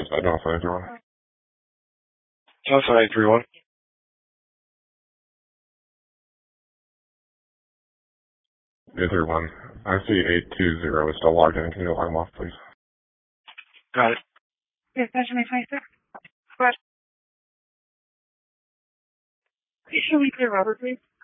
Delta 831. Delta 831. 831. I see 820 is still logged in. Can you log them off, please? Got it. Yes, Benjamin 26. But, please show me clear Robert, please.